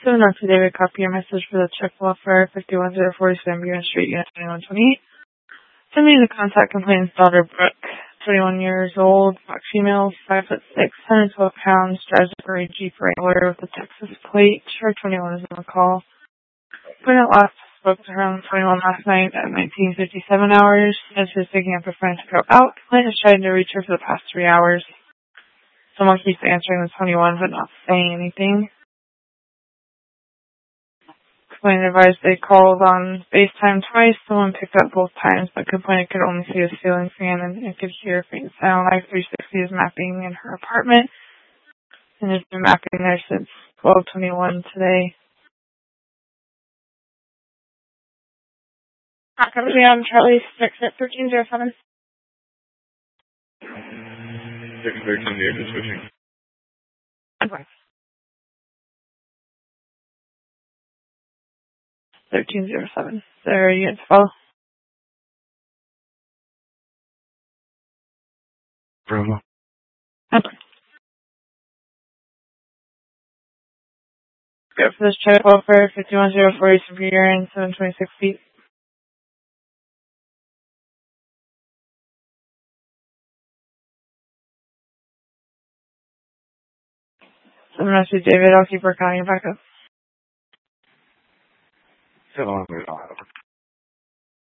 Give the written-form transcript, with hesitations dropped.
Nancy David, copy your message for the check welfare 51040 San Buren Street, Unit 2128. Send me the contact complainant's daughter, Brooke, 21 years old, black female, 5'6", 112 pounds, drives a gray Jeep Wrangler with a Texas plate. Her 21 is on the call. Complainant last spoke to her on 21 last night at 19:57 hours. As she was picking up her friend to go out, complainant is trying to reach her for the past 3 hours. Someone keeps answering the 21 but not saying anything. Complainant advised they called on FaceTime twice. Someone picked up both times, but complainant could only see a ceiling fan and could hear faint sound. Live 360 is mapping in her apartment and has been mapping there since 12:21 today. Company on Charlie 1307. 613 switching. Okay. 1307. There, units follow. Bravo. Okay. Go for this check welfare 51040 Eastern Buren and 726 feet. So I'm going to David. I'll keep working on your backup. So long,